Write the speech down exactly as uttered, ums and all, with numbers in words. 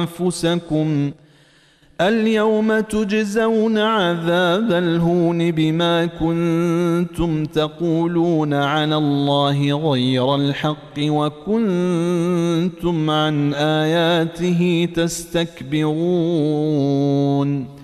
أنفسكم اليوم تجزون عذاب الهون بما كنتم تقولون على الله غير الحق وكنتم عن آياته تستكبرون